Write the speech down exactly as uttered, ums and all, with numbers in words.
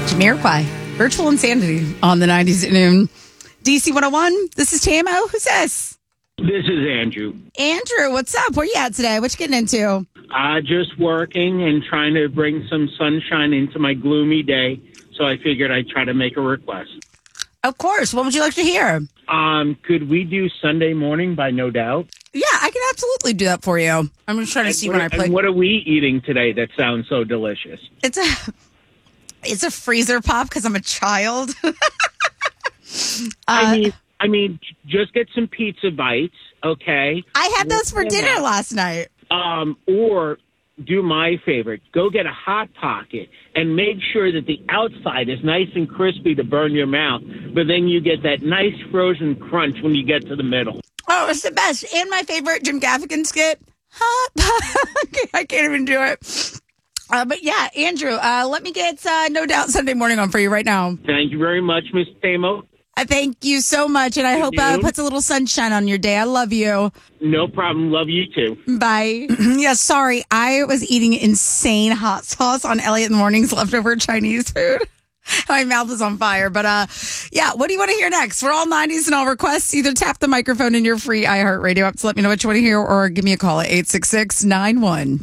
Jamiroquai, Virtual Insanity on the nineties at noon. D C one oh one, this is T M O. Who's this? This is Andrew. Andrew, what's up? Where you at today? What you getting into? Uh, just working and trying to bring some sunshine into my gloomy day. So I figured I'd try to make a request. Of course. What would you like to hear? Um, could we do Sunday Morning by No Doubt? Yeah, I can absolutely do that for you. I'm just trying to see and when what, I play. And what are we eating today that sounds so delicious? It's a it's a freezer pop because I'm a child. uh, I mean, I mean, just get some pizza bites, okay? I had those for dinner last night. Um, or do my favorite. Go get a Hot Pocket and make sure that the outside is nice and crispy to burn your mouth, but then you get that nice frozen crunch when you get to the middle. Oh, it's the best. And my favorite Jim Gaffigan skit, Hot Pocket. I can't even do it. Uh, but yeah, Andrew, uh, let me get uh, No Doubt Sunday Morning on for you right now. Thank you very much, Miss Tamo. I thank you so much, and I Thank hope uh, you. it puts a little sunshine on your day. I love you. No problem. Love you too. Bye. Yeah, sorry. I was eating insane hot sauce on Elliot in the Morning's leftover Chinese food. My mouth is on fire. But uh, yeah, what do you want to hear next? For all nineties and all requests, either tap the microphone in your free iHeartRadio app to let me know what you want to hear or give me a call at eight six six nine one.